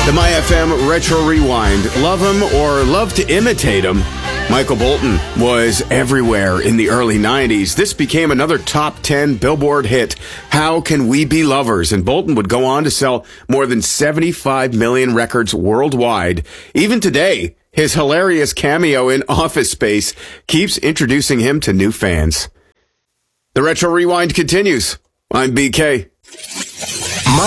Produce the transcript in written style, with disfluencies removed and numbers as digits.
The My FM Retro Rewind. Love him or love to imitate him. Michael Bolton was everywhere in the early 90s. This became another top 10 Billboard hit, How Can We Be Lovers? And Bolton would go on to sell more than 75 million records worldwide. Even today, his hilarious cameo in Office Space keeps introducing him to new fans. The Retro Rewind continues. I'm BK.